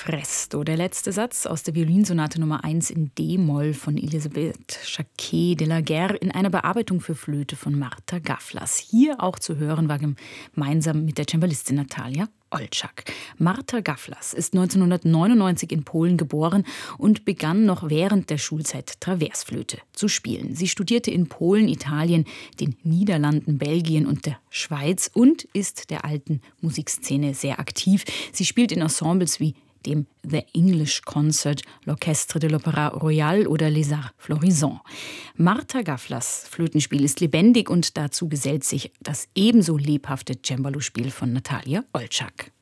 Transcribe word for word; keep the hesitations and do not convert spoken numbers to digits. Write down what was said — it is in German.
Presto, der letzte Satz aus der Violinsonate Nummer eins in D-Moll von Elisabeth Jacquet de la Guerre in einer Bearbeitung für Flöte von Marta Gaflas. Hier auch zu hören war gemeinsam mit der Cembalistin Natalia Olczak. Marta Gaflas ist neunzehnhundertneunundneunzig in Polen geboren und begann noch während der Schulzeit Traversflöte zu spielen. Sie studierte in Polen, Italien, den Niederlanden, Belgien und der Schweiz und ist der alten Musikszene sehr aktiv. Sie spielt in Ensembles wie dem The English Concert, l'Orchestre de l'Opéra Royal oder Les Arts Florissants. Marta Gaflas Flötenspiel ist lebendig und dazu gesellt sich das ebenso lebhafte Cembalo-Spiel von Natalia Olczak.